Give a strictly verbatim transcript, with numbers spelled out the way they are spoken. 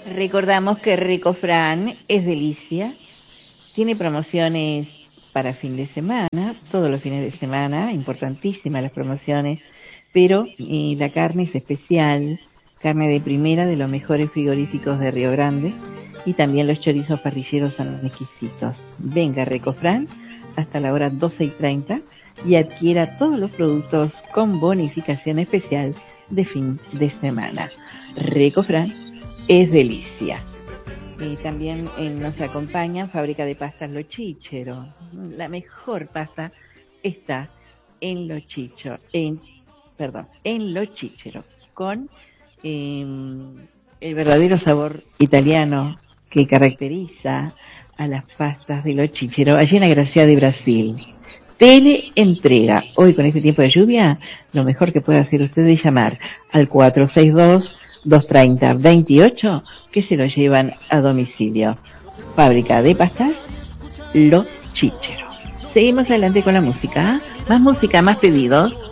Recordamos que Ricofran es delicia, tiene promociones para fin de semana, todos los fines de semana, importantísimas las promociones, pero eh, la carne es especial, carne de primera de los mejores frigoríficos de Río Grande, y también los chorizos parrilleros son exquisitos. Venga a Ricofran hasta la hora doce y treinta y adquiera todos los productos con bonificación especial de fin de semana. Ricofran es delicia. Y también eh, nos acompaña Fábrica de Pastas Lo Chichero. La mejor pasta está en Lo Chicho, en, perdón, en Lo Chichero, con eh, el verdadero sabor italiano que caracteriza a las pastas de Lo Chichero, allí en la Gracia de Brasil. Teleentrega. Hoy con este tiempo de lluvia, lo mejor que puede hacer usted es llamar al cuatro seis dos, dos tres cero, dos ocho, que se lo llevan a domicilio. Fábrica de pastas Lo Chichero. Seguimos adelante con la música. Más música, más pedidos.